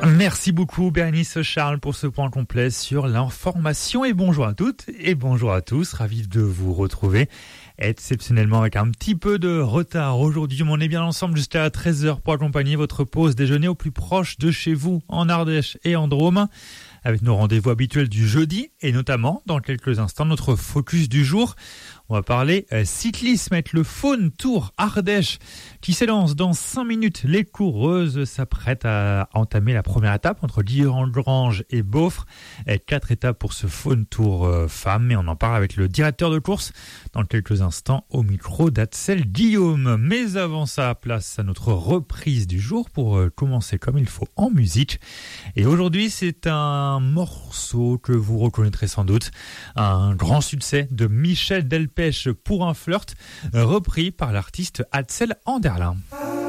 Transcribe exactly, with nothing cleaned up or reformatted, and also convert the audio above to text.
Merci beaucoup Bérénice Charles pour ce point complet sur l'information et bonjour à toutes et bonjour à tous, ravi de vous retrouver exceptionnellement avec un petit peu de retard aujourd'hui, mais on est bien ensemble jusqu'à treize heures pour accompagner votre pause déjeuner au plus proche de chez vous en Ardèche et en Drôme avec nos rendez-vous habituels du jeudi et notamment dans quelques instants notre focus du jour. On va parler euh, cyclisme avec le Faune Tour Ardèche qui s'élance dans cinq minutes. Les coureuses s'apprêtent à entamer la première étape entre Guilherand-Grange et Beaufre. Et quatre étapes pour ce Faune Tour euh, femmes. Et on en parle avec le directeur de course dans quelques instants au micro d'Axel Guillaume. Mais avant ça, place à notre reprise du jour pour euh, commencer comme il faut en musique. Et aujourd'hui, c'est un morceau que vous reconnaîtrez sans doute. Un grand succès de Michel Delpech pour un flirt, repris par l'artiste Axel Anderlin.